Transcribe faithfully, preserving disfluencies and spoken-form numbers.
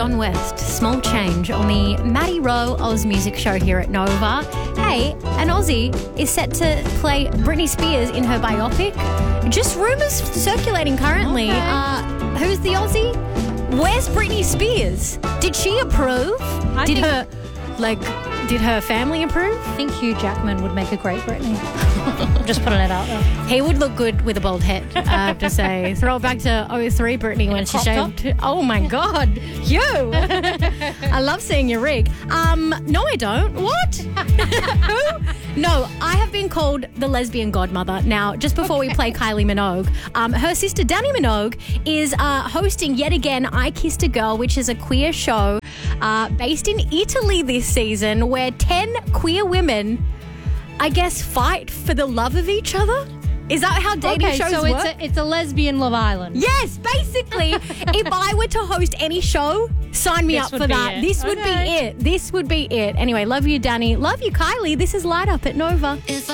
John West, Small Change, on the Maddie Rowe Oz Music Show here at Nova. Hey, an Aussie is set to play Britney Spears in her biopic. Just rumours circulating currently. Okay. Uh, who's the Aussie? Where's Britney Spears? Did she approve? I did think- her, like, did her family approve? I think Hugh Jackman would make a great Britney. Just putting it out there. He would look good with a bald head, I have to say. Throw it back to oh three Britney when she crop shaved. Oh, my God. You. I love seeing your rig. Um, no, I don't. What? Who? No, I have been called the lesbian godmother. Now, just before we play Kylie Minogue, um, her sister Dannii Minogue is uh, hosting yet again I Kissed a Girl, which is a queer show uh, based in Italy this season where ten queer women, I guess, fight for the love of each other. Is that how dating Okay, shows so work? it's a, it's a lesbian Love Island. Yes, basically, if I were to host any show, sign me This up would for be that. it. This would Okay. be it. This would be it. Anyway, love you, Dannii. Love you, Kylie. This is Light Up at Nova.